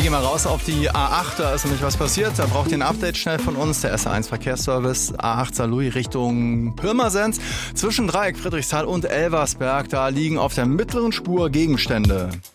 gehen mal raus auf die A8, da ist nämlich was passiert. Da braucht ihr ein Update schnell von uns. Der SR1 Verkehrsservice A8 Saarlouis Richtung Pirmasens. Zwischen Dreieck, Friedrichsthal und Elversberg, da liegen auf der mittleren Spur Gegenstände.